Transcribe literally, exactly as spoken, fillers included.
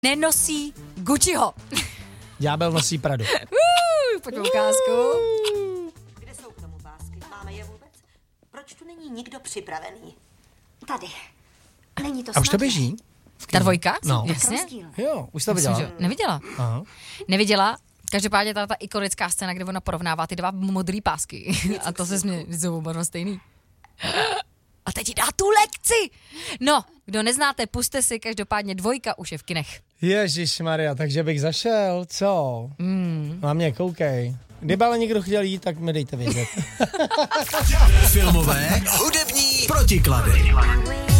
nenosí Gucciho. Ďábel nosí Pradu. Uh, pojď ukázku. Kde jsou k tomu pásky? Máme je vůbec? Proč tu není nikdo připravený? Tady. Není to A už to snadné. běží? Ta dvojka? No. Jasně. Jo, už to Myslím, viděla. že neviděla. Aha. Neviděla. Každopádně ta, ta ikonická scéna, kde ona porovnává ty dva modrý pásky. A to se směje, jsou oba dva stejný. A teď jí dá tu lekci. No, kdo neznáte, puste si, každopádně dvojka už je v kinech. Ježišmarja, takže bych zašel, co? Mm. Na mě koukej. Kdyby ale někdo chtěl jít, tak mi dejte vědět. Filmové, hudební protiklady.